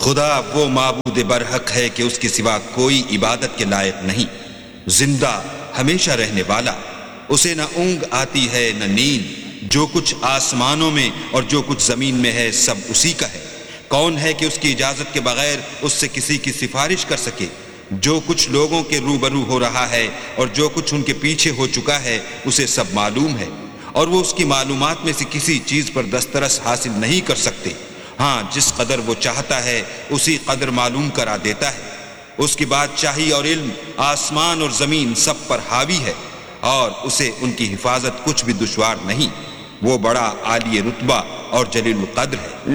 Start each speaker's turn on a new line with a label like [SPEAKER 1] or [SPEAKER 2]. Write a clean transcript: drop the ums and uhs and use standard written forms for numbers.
[SPEAKER 1] खुदा वो माबूद बरहक है कि उसके सिवा कोई इबादत के लायक नहीं, जिंदा हमेशा रहने वाला, उसे न ऊंग आती है न नींद। जो कुछ आसमानों में और जो कुछ जमीन में है सब उसी का है। कौन है कि उसकी इजाजत के बगैर उससे किसी की सिफारिश कर सके। जो कुछ लोगों के रूबरू हो रहा है और जो कुछ उनके पीछे हो चुका है उसे सब मालूम है, और वो उसकी मालूमात में से किसी चीज पर दस्तरस हासिल नहीं कर सकते। हाँ, जिस कदर वो चाहता है उसी कदर मालूम करा देता है। उसकी बादशाही और इल्म आसमान और जमीन सब पर हावी है, और उसे उनकी हिफाजत कुछ भी दुश्वार नहीं। वो बड़ा आलिय रुतबा और जलील कद्र है।